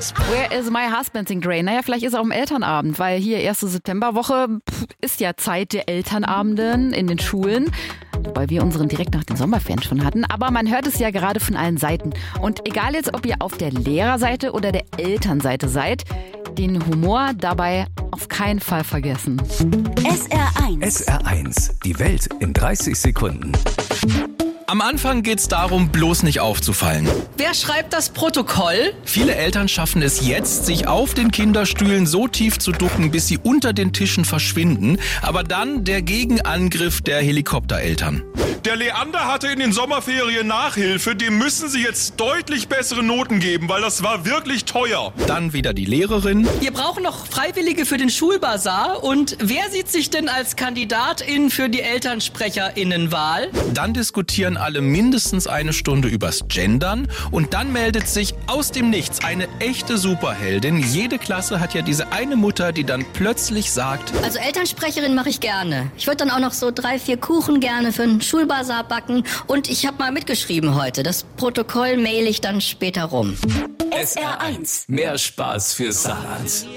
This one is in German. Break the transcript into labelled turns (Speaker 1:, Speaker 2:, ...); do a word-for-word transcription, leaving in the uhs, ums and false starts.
Speaker 1: Where is my husband, singt Ray. Naja, vielleicht ist er auch am Elternabend, weil hier erste Septemberwoche pff, ist ja Zeit der Elternabenden in den Schulen. Wobei wir unseren direkt nach den Sommerferien schon hatten. Aber man hört es ja gerade von allen Seiten. Und egal jetzt, ob ihr auf der Lehrerseite oder der Elternseite seid, den Humor dabei auf keinen Fall vergessen.
Speaker 2: S R eins.
Speaker 3: S R eins. Die Welt in dreißig Sekunden.
Speaker 4: Am Anfang geht's darum, bloß nicht aufzufallen.
Speaker 5: Wer schreibt das Protokoll?
Speaker 4: Viele Eltern schaffen es jetzt, sich auf den Kinderstühlen so tief zu ducken, bis sie unter den Tischen verschwinden. Aber dann der Gegenangriff der Helikoptereltern.
Speaker 6: Der Leander hatte in den Sommerferien Nachhilfe, dem müssen Sie jetzt deutlich bessere Noten geben, weil das war wirklich teuer.
Speaker 4: Dann wieder die Lehrerin.
Speaker 5: Wir brauchen noch Freiwillige für den Schulbazar. Und wer sieht sich denn als Kandidatin für die ElternsprecherInnenwahl?
Speaker 4: Dann diskutieren alle mindestens eine Stunde übers Gendern. Und dann meldet sich aus dem Nichts eine echte Superheldin. Jede Klasse hat ja diese eine Mutter, die dann plötzlich sagt:
Speaker 7: Also Elternsprecherin mache ich gerne. Ich würde dann auch noch so drei, vier Kuchen gerne für einen Schulbazar backen. Und ich habe mal mitgeschrieben heute. Das Protokoll mail ich dann später rum.
Speaker 3: S R eins. Mehr Spaß für Saarland.